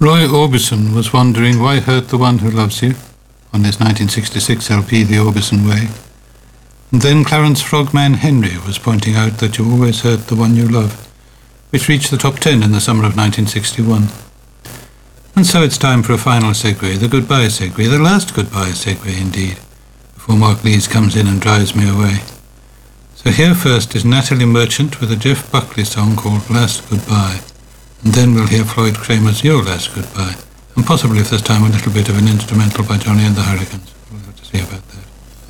Roy Orbison was wondering why hurt the one who loves you on his 1966 LP, The Orbison Way. And then Clarence Frogman Henry was pointing out that you always hurt the one you love, which reached the top 10 in the summer of 1961. And so it's time for a final segue, the goodbye segue, the last goodbye segue indeed, before Mark Lees comes in and drives me away. So here first is Natalie Merchant with a Jeff Buckley song called Last Goodbye. And then we'll hear Floyd Kramer's Your Last Goodbye, and possibly if there's time a little bit of an instrumental by Johnny and the Hurricanes. We'll have to see about that.